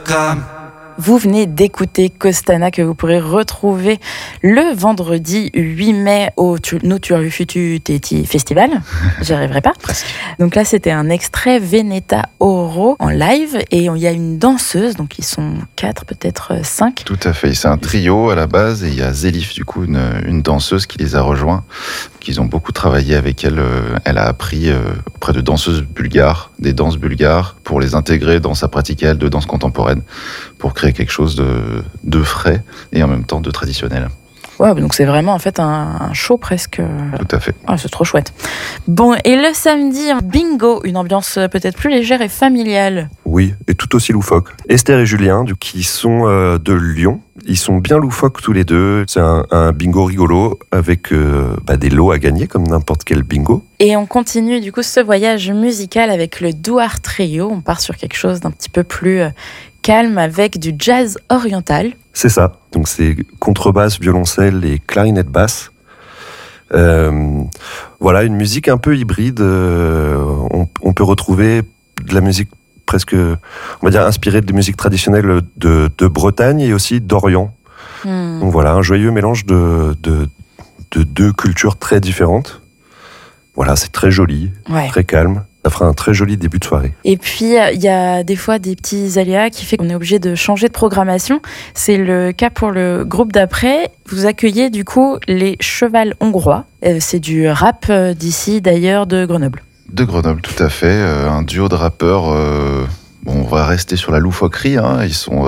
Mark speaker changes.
Speaker 1: Vous venez d'écouter Costana que vous pourrez retrouver le vendredi 8 mai au Notur Futu Teti Festival. J'y arriverai pas.
Speaker 2: Presque.
Speaker 1: Donc là, c'était un extrait Veneta Oro en live et il y a une danseuse, donc ils sont 4, peut-être 5.
Speaker 2: Tout à fait. C'est un trio à la base et il y a Zélif, du coup, une danseuse qui les a rejoints. Ils ont beaucoup travaillé avec elle. Elle a appris auprès de danseuses bulgares, des danses bulgares, pour les intégrer dans sa pratique de danse contemporaine, pour créer quelque chose de frais et en même temps de traditionnel.
Speaker 1: Ouais, donc c'est vraiment en fait un show presque.
Speaker 2: Tout à fait.
Speaker 1: Ah, c'est trop chouette. Bon, et le samedi, bingo, une ambiance peut-être plus légère et familiale.
Speaker 3: Oui, et tout aussi loufoque. Esther et Julien, qui sont de Lyon, ils sont bien loufoques tous les deux. C'est un bingo rigolo avec des lots à gagner comme n'importe quel bingo.
Speaker 1: Et on continue du coup ce voyage musical avec le Douar Trio. On part sur quelque chose d'un petit peu plus calme avec du jazz oriental.
Speaker 3: C'est ça. Donc c'est contrebasse, violoncelle et clarinette basse. Voilà, une musique un peu hybride. On peut retrouver de la musique presque, on va dire, inspirée de musique traditionnelle de Bretagne et aussi d'Orient. Donc voilà, un joyeux mélange de deux cultures très différentes. Voilà, c'est très joli, très calme. Ça fera un très joli début de soirée.
Speaker 1: Et puis, il y a des fois des petits aléas qui fait qu'on est obligé de changer de programmation. C'est le cas pour le groupe d'après. Vous accueillez du coup les Cheval Hongrois. C'est du rap d'ici, d'ailleurs, de Grenoble.
Speaker 2: De Grenoble, tout à fait. Un duo de rappeurs. On va rester sur la loufoquerie. Ils sont